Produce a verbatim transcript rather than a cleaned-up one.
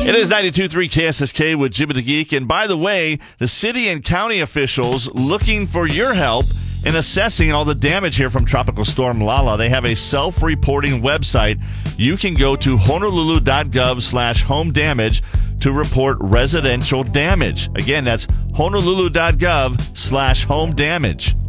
It is ninety-two point three K S S K with Jim the Geek. And by the way, the city and county officials looking for your help in assessing all the damage here from Tropical Storm Lala. They have a self-reporting website. You can go to honolulu.gov slash home damage to report residential damage. Again, that's honolulu.gov slash home damage.